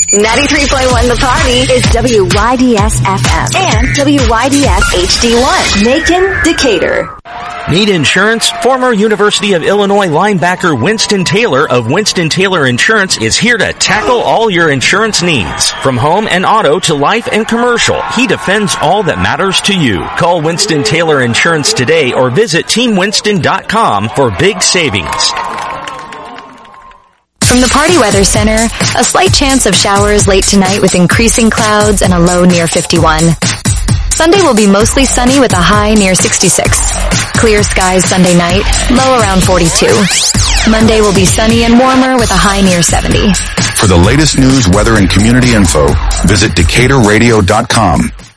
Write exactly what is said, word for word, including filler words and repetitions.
ninety-three point one The Party is W Y D S F M and W Y D S H D one. Macon, Decatur. Need insurance? Former University of Illinois linebacker Winston Taylor of Winston Taylor Insurance is here to tackle all your insurance needs. From home and auto to life and commercial, he defends all that matters to you. Call Winston Taylor Insurance today or visit team winston dot com for big savings. From the Party Weather Center, a slight chance of showers late tonight with increasing clouds and a low near fifty-one. Sunday will be mostly sunny with a high near sixty-six. Clear skies Sunday night, low around forty-two. Monday will be sunny and warmer with a high near seventy. For the latest news, weather, and community info, visit Decatur Radio dot com.